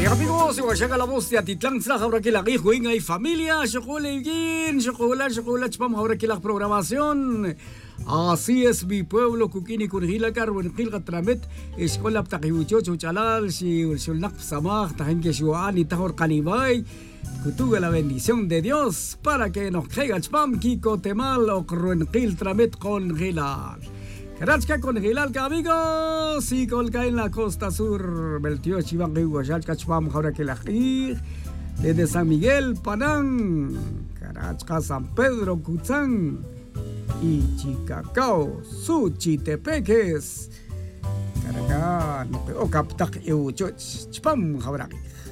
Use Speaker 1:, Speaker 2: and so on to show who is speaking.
Speaker 1: amigos, llega la voz de Atitlán, ahora que la juega y familia, chocolate, vamos ahora que la programación. Así es mi pueblo, Kukini Kunhila Carwen Kilga Tramet, Escola Takiucho, Chalal, Shulnak Samah, Tajenke Shuani, Tahor Kanibay, Kutuga la bendición de Dios para que nos caiga Chpam, Kiko Temal o Kruenkil Tramet con Gilal. Karachka con Gilal, amigos, y colca en la costa sur, Beltio Chivang Guayalca Chpam, ahora que la desde San Miguel, Panán, Karachka, San Pedro, Cutzán y Chicacao, Suchitepeques, Caracán, o Captac Euchoch, Chpam, ahora.